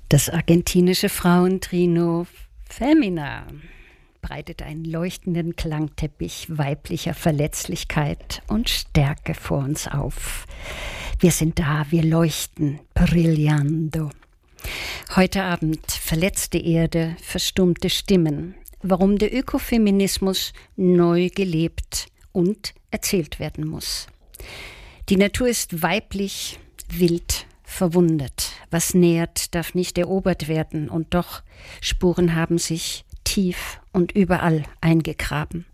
Das argentinische Frauentrio Femina breitet einen leuchtenden Klangteppich weiblicher Verletzlichkeit und Stärke vor uns auf. Wir sind da, wir leuchten, brillando. Heute Abend verletzte Erde, verstummte Stimmen. Warum der Ökofeminismus neu gelebt und erzählt werden muss. Die Natur ist weiblich, wild, verwundet. Was nährt, darf nicht erobert werden. Und doch, Spuren haben sich tief und überall eingegraben.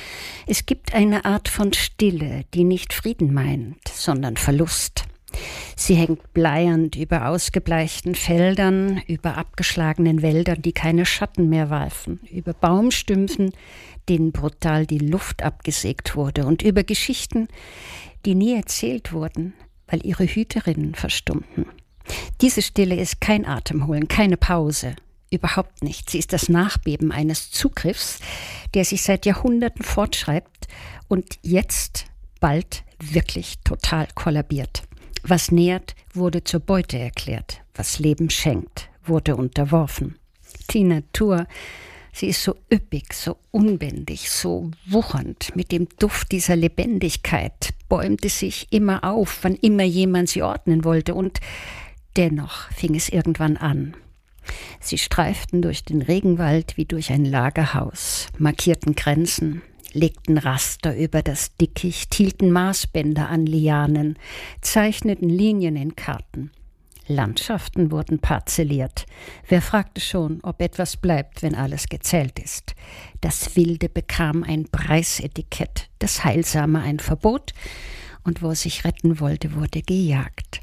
Es gibt eine Art von Stille, die nicht Frieden meint, sondern Verlust. Sie hängt bleiernd über ausgebleichten Feldern, über abgeschlagenen Wäldern, die keine Schatten mehr warfen, über Baumstümpfen, denen brutal die Luft abgesägt wurde, und über Geschichten, die nie erzählt wurden, weil ihre Hüterinnen verstummten. Diese Stille ist kein Atemholen, keine Pause, überhaupt nicht. Sie ist das Nachbeben eines Zugriffs, der sich seit Jahrhunderten fortschreibt und jetzt bald wirklich total kollabiert. Was nährt, wurde zur Beute erklärt. Was Leben schenkt, wurde unterworfen. Die Natur, sie ist so üppig, so unbändig, so wuchernd. Mit dem Duft dieser Lebendigkeit bäumte sich immer auf, wann immer jemand sie ordnen wollte. Und dennoch fing es irgendwann an. Sie streiften durch den Regenwald wie durch ein Lagerhaus, markierten Grenzen, legten Raster über das Dickicht, hielten Maßbänder an Lianen, zeichneten Linien in Karten. Landschaften wurden parzelliert. Wer fragte schon, ob etwas bleibt, wenn alles gezählt ist? Das Wilde bekam ein Preisetikett, das Heilsame ein Verbot, und wo es sich retten wollte, wurde gejagt.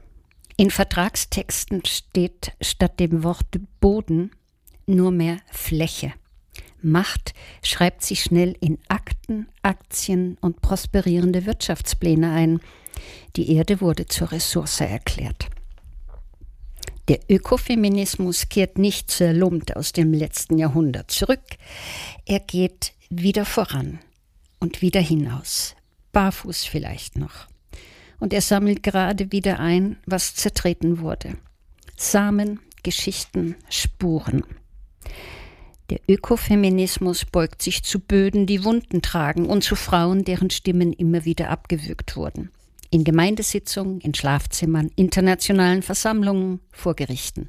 In Vertragstexten steht statt dem Wort Boden nur mehr Fläche. Macht schreibt sich schnell in Akten, Aktien und prosperierende Wirtschaftspläne ein. Die Erde wurde zur Ressource erklärt. Der Ökofeminismus kehrt nicht zerlumpt aus dem letzten Jahrhundert zurück. Er geht wieder voran und wieder hinaus, barfuß vielleicht noch. Und er sammelt gerade wieder ein, was zertreten wurde. Samen, Geschichten, Spuren. Der Ökofeminismus beugt sich zu Böden, die Wunden tragen, und zu Frauen, deren Stimmen immer wieder abgewürgt wurden. In Gemeindesitzungen, in Schlafzimmern, internationalen Versammlungen, vor Gerichten.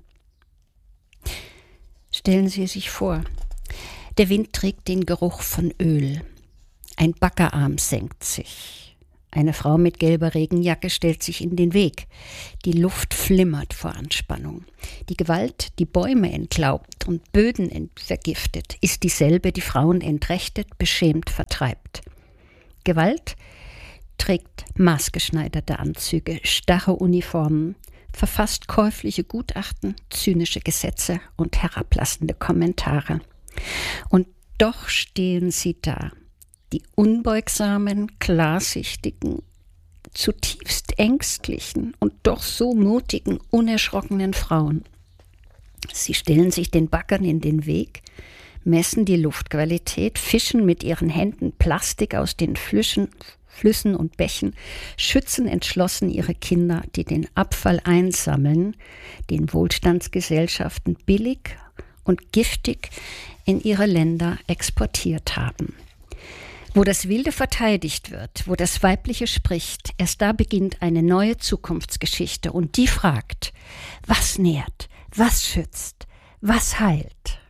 Stellen Sie sich vor, der Wind trägt den Geruch von Öl. Ein Baggerarm senkt sich. Eine Frau mit gelber Regenjacke stellt sich in den Weg. Die Luft flimmert vor Anspannung. Die Gewalt, die Bäume entlaubt und Böden vergiftet, ist dieselbe, die Frauen entrechtet, beschämt, vertreibt. Gewalt trägt maßgeschneiderte Anzüge, starre Uniformen, verfasst käufliche Gutachten, zynische Gesetze und herablassende Kommentare. Und doch stehen sie da. Die unbeugsamen, klarsichtigen, zutiefst ängstlichen und doch so mutigen, unerschrockenen Frauen. Sie stellen sich den Baggern in den Weg, messen die Luftqualität, fischen mit ihren Händen Plastik aus den Flüssen und Bächen, schützen entschlossen ihre Kinder, die den Abfall einsammeln, den Wohlstandsgesellschaften billig und giftig in ihre Länder exportiert haben. Wo das Wilde verteidigt wird, wo das Weibliche spricht, erst da beginnt eine neue Zukunftsgeschichte, und die fragt, was nährt, was schützt, was heilt.